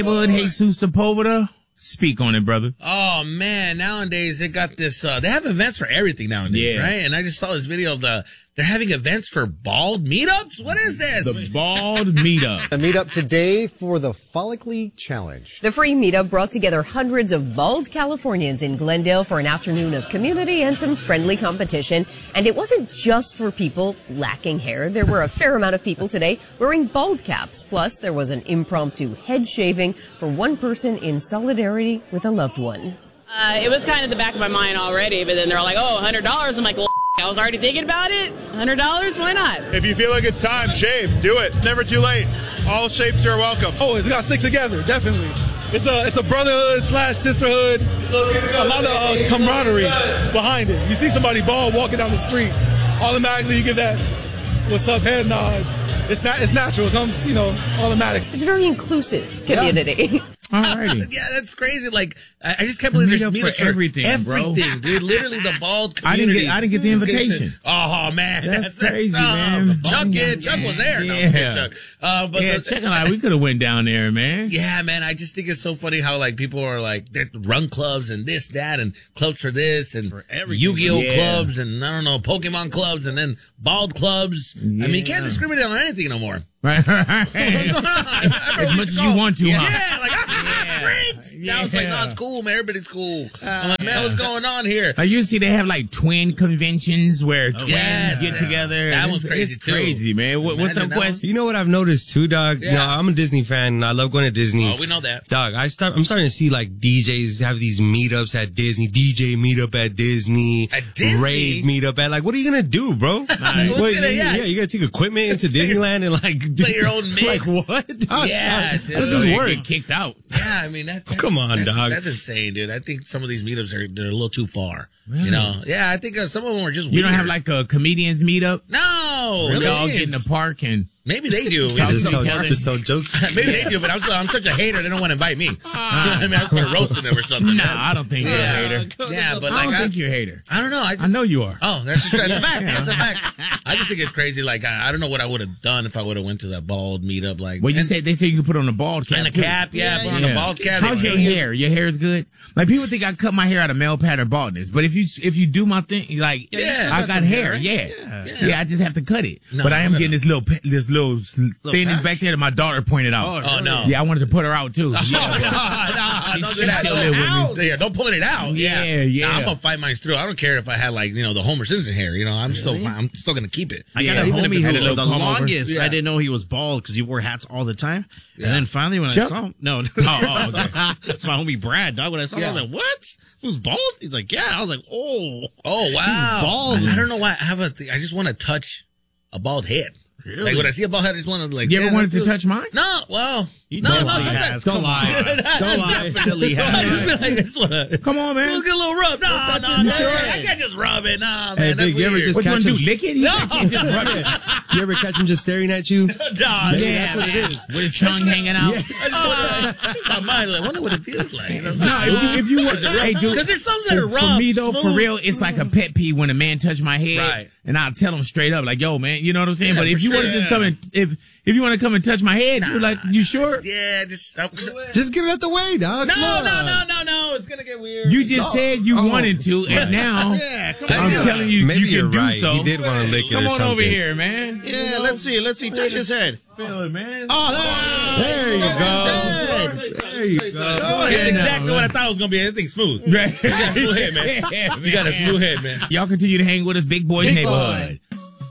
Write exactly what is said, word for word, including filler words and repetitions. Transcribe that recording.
Bud Jesus Sepulveda. Speak on it, brother. Oh, man. Nowadays, they got this, uh, they have events for everything nowadays, Yeah. right? And I just saw this video of the, they're having events for bald meetups? What is this? The bald meetup. A meetup today for the Follically Challenge. The free meetup brought together hundreds of bald Californians in Glendale for an afternoon of community and some friendly competition. And it wasn't just for people lacking hair. There were a fair amount of people today wearing bald caps. Plus, there was an impromptu head shaving for one person in solidarity with a loved one. Uh, it was kind of the back of my mind already, but then they're like, oh, one hundred dollars. I'm like, well, I was already thinking about it. one hundred dollars? Why not? If you feel like it's time, shave. Do it. Never too late. All shapes are welcome. Oh, it's got to stick together, definitely. It's a it's a brotherhood slash sisterhood. A lot of uh, camaraderie behind it. You see somebody bald walking down the street, automatically you give that what's up head nod. It's not it's natural. It comes, you know, automatic. It's a very inclusive community. Yeah. Alrighty. Yeah, that's crazy. Like, I I just can't believe there's Meetup meetups for everything, bro. everything, dude. Literally, the bald I didn't community. get. I didn't get the invitation. Oh man, That's crazy, man. man. Chuck, yeah, Chuck was there. No, I'm Yeah. scared, Chuck. Uh, but Yeah, the, check it out. We could have went down there, man. yeah, man. I just think it's so funny how like people are like they're run clubs and this, that, and clubs for this and Yu-Gi-Oh Yeah. clubs and I don't know Pokemon clubs and then bald clubs. I mean, you can't Yeah. discriminate on anything no more. Right. What's going on? As much as you want to, yeah, huh? like ah, great. Now it's like, no, it's cool, man. Everybody's cool. I'm like, man, what's going on here? Like you see, they have like twin conventions where twins yes. get together. That and one's it's- crazy, it's too. crazy, man. What, what's Imagine up, that Quest? You know what I've noticed too, dog? Yeah. You know, I'm a Disney fan and I love going to Disney. Oh, we know that. Dog, I start, I'm starting to see like D Js have these meetups at Disney, D J meetup at Disney, At Disney? rave meetup at, like, what are you gonna do, bro? What's What- gonna- yeah. yeah, you gotta take equipment into Disneyland and like, Play your own mix. Like what? Dog, Yeah, how, dude. how does So this they work? get kicked out. Yeah, I mean, that, that's, Come on, that's, dog. That's insane, dude. I think some of these meetups are they're a little too far. You know? Yeah, I think uh, some of them are just You weird. don't have like a comedians meetup? No. We all please. get in the park and Maybe they do. Talk Just to tell, each other. just tell jokes. Maybe they do, but I'm, so, I'm such a hater, they don't want to invite me. I mean, I was going to roasting them or something. Nah, I don't think you're a Yeah. hater. Yeah, but I like, don't I, think you're a hater. I don't know. I, just, I know you are. Oh, that's, that's a fact. That's a fact. I just think it's crazy. Like, I, I don't know what I would have done if I would have went to that bald meetup. Like, Well, you and, said they say you can put on a bald cap. and a too. cap, yeah, put on a bald cap. How's They your pay you. hair? Your hair is good. Like people think I cut my hair out of male pattern baldness, but if you if you do my thing, like Yeah, I got got some hair, hair, right? yeah. Yeah. yeah, I just have to cut it. No, but I am no, getting this little pe- this little thinness back there that my daughter pointed out. Oh, no. Yeah, I wanted to put her out too. Oh, Yeah. nah, She- don't she do that. still Don't live with out. me. Yeah, don't pull it out. Yeah, yeah. yeah. Nah, I'm gonna fight mine through. I don't care if I had like you know the Homer Simpson hair. You know, I'm still fine. I'm still gonna keep it. I got Yeah, a even if homie it's who, had a for little the comb over. longest, Yeah. I didn't know he was bald because he wore hats all the time. Yeah. And then finally, when Chuck? I saw him, no, Oh, oh, okay. that's my homie Brad, dog. When I saw him, I was Yeah. like, "What? Who's bald?" He's like, "Yeah." I was like, "Oh, Oh wow, bald. I don't know why. I have a. Th- I just want to touch a bald head. Really? Like when I see a bald head, I just want to like. You ever yeah, wanted to that's- touch mine? No, well, You no, no, definitely sometimes. has. Don't Come lie. on. Don't lie. Definitely I has. just feel like I just want to. Come on, man. Let's get a little rub. No, no, no, You no, sure? I can't just rub it. Nah, man, Hey, that's Big, you ever weird. just What you want catch to do? him? Lick it? He No. said you just rub it. You ever catch him just staring at you? Nah, Maybe Yeah, that's what it is. with his tongue hanging out. I just want to. My mind, like, I wonder what it feels like. You know? No, if you, if you want, hey, dude, Because there's some that for, are for rough. me though, for smooth. real, it's like a pet peeve when a man touch my head, Right. and I'll tell him straight up, like, "Yo, man, you know what I'm saying." Yeah, but if for you want to sure. just come and if if you want to come and touch my head, you're like, "You sure?" Yeah, just. Uh, Just get it out the way, dog. no, Come no, on. no, no, no. It's gonna get weird. You just said you Oh. wanted to, and now Yeah, come I'm on. telling you, Maybe you can you're do right. so. He did want to lick it Come or on something. over here, man. Yeah, let's see. Let's see. Touch his head. Feel it, man. Oh, There you go. There you go. Go It's ahead exactly now, what I thought it was gonna be. Everything smooth. Right. You got a smooth head, man. Yeah, You got a smooth head, man. Y'all continue to hang with us, Big Boys Big Neighborhood.